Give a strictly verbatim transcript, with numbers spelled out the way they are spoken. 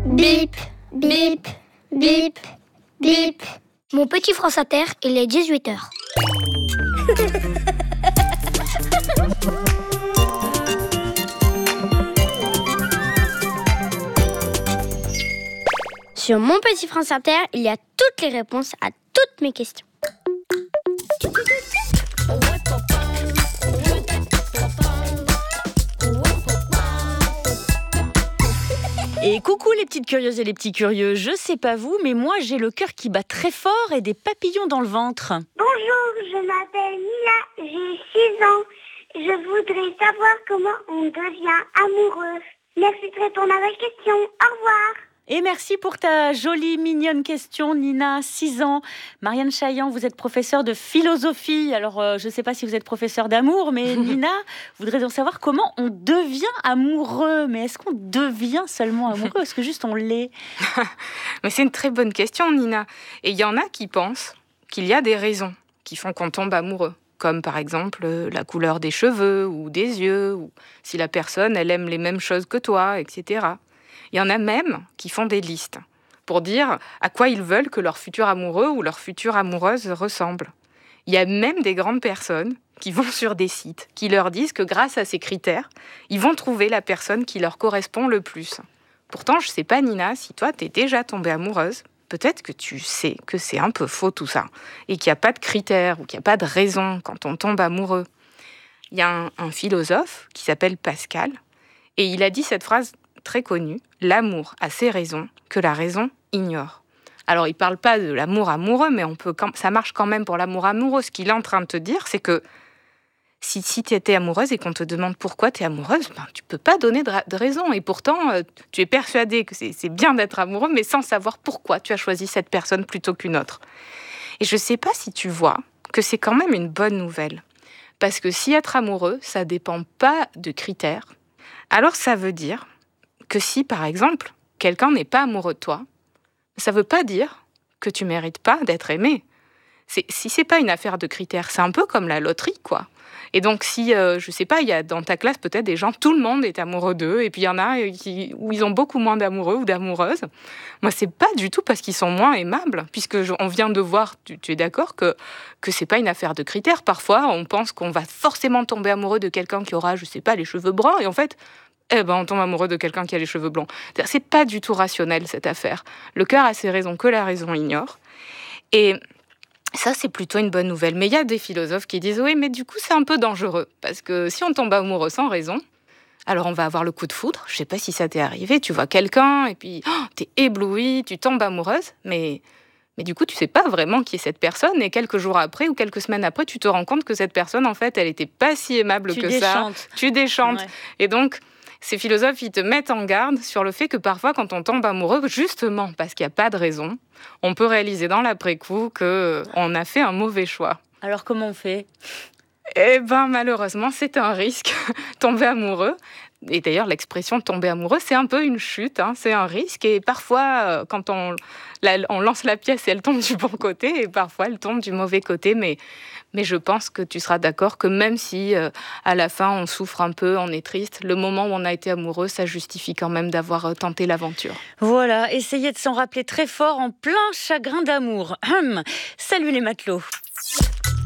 Bip, bip, bip, bip. Mon petit France Inter, il est dix-huit heures. Sur mon petit France Inter, il y a toutes les réponses à toutes mes questions. Et coucou les petites curieuses et les petits curieux, je sais pas vous, mais moi j'ai le cœur qui bat très fort et des papillons dans le ventre. Bonjour, je m'appelle Mila, j'ai six ans. Je voudrais savoir comment on devient amoureux. Merci de répondre à ma question. Au revoir. Et merci pour ta jolie, mignonne question, Nina, six ans. Marianne Chaillan, vous êtes professeure de philosophie. Alors, euh, je ne sais pas si vous êtes professeure d'amour, mais Nina voudrait donc savoir comment on devient amoureux. Mais est-ce qu'on devient seulement amoureux ? Est-ce que juste on l'est ? Mais c'est une très bonne question, Nina. Et il y en a qui pensent qu'il y a des raisons qui font qu'on tombe amoureux. Comme par exemple euh, la couleur des cheveux ou des yeux, ou si la personne, elle aime les mêmes choses que toi, et cetera. Il y en a même qui font des listes pour dire à quoi ils veulent que leur futur amoureux ou leur future amoureuse ressemble. Il y a même des grandes personnes qui vont sur des sites, qui leur disent que grâce à ces critères, ils vont trouver la personne qui leur correspond le plus. Pourtant, je ne sais pas, Nina, si toi, tu es déjà tombée amoureuse, peut-être que tu sais que c'est un peu faux tout ça, et qu'il n'y a pas de critères ou qu'il n'y a pas de raison quand on tombe amoureux. Il y a un, un philosophe qui s'appelle Pascal, et il a dit cette phrase très connu, l'amour a ses raisons que la raison ignore. Alors, il ne parle pas de l'amour amoureux, mais on peut, ça marche quand même pour l'amour amoureux. Ce qu'il est en train de te dire, c'est que si, si tu étais amoureuse et qu'on te demande pourquoi tu es amoureuse, ben, tu ne peux pas donner de, de raison. Et pourtant, euh, tu es persuadé que c'est, c'est bien d'être amoureux, mais sans savoir pourquoi tu as choisi cette personne plutôt qu'une autre. Et je ne sais pas si tu vois que c'est quand même une bonne nouvelle. Parce que si être amoureux, ça ne dépend pas de critères, alors ça veut dire que si, par exemple, quelqu'un n'est pas amoureux de toi, ça ne veut pas dire que tu ne mérites pas d'être aimé. C'est, si ce n'est pas une affaire de critères, c'est un peu comme la loterie, quoi. Et donc, si, euh, je ne sais pas, il y a dans ta classe peut-être des gens, tout le monde est amoureux d'eux, et puis il y en a qui, où ils ont beaucoup moins d'amoureux ou d'amoureuses. Moi, ce n'est pas du tout parce qu'ils sont moins aimables, puisque je, on vient de voir, tu, tu es d'accord, que, que ce n'est pas une affaire de critères. Parfois, on pense qu'on va forcément tomber amoureux de quelqu'un qui aura, je ne sais pas, les cheveux bruns, et en fait, eh ben, on tombe amoureux de quelqu'un qui a les cheveux blonds. C'est pas du tout rationnel, cette affaire. Le cœur a ses raisons que la raison ignore. Et ça, c'est plutôt une bonne nouvelle. Mais il y a des philosophes qui disent « Oui, mais du coup, c'est un peu dangereux. Parce que si on tombe amoureux sans raison, alors on va avoir le coup de foudre. Je sais pas si ça t'est arrivé. Tu vois quelqu'un et puis oh, t'es éblouie, tu tombes amoureuse. Mais, mais du coup, tu sais pas vraiment qui est cette personne. Et quelques jours après ou quelques semaines après, tu te rends compte que cette personne, en fait, elle était pas si aimable tu que déchantes. ça. Tu déchantes. Ouais. Et donc, ces philosophes, ils te mettent en garde sur le fait que parfois, quand on tombe amoureux, justement parce qu'il n'y a pas de raison, on peut réaliser dans l'après-coup qu'on a fait un mauvais choix. Alors comment on fait ? Eh bien, malheureusement, c'est un risque, tomber amoureux. Et d'ailleurs, l'expression tomber amoureux, c'est un peu une chute, hein, c'est un risque. Et parfois, quand on, la, on lance la pièce, elle tombe du bon côté, et parfois, elle tombe du mauvais côté. Mais, mais je pense que tu seras d'accord que même si, euh, à la fin, on souffre un peu, on est triste, le moment où on a été amoureux, ça justifie quand même d'avoir euh, tenté l'aventure. Voilà, essayez de s'en rappeler très fort en plein chagrin d'amour. Hum. Salut les matelots.